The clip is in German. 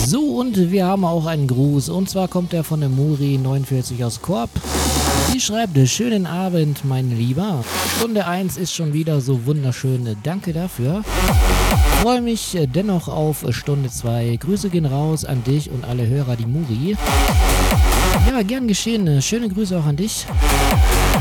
So, und wir haben auch einen Gruß. Und zwar kommt der von der Muri49 aus Korb. Sie schreibt, schönen Abend, mein Lieber. Stunde 1 ist schon wieder so wunderschön. Danke dafür. Freue mich dennoch auf Stunde 2. Grüße gehen raus an dich und alle Hörer, die Muri. Ja, gern geschehen. Schöne Grüße auch an dich.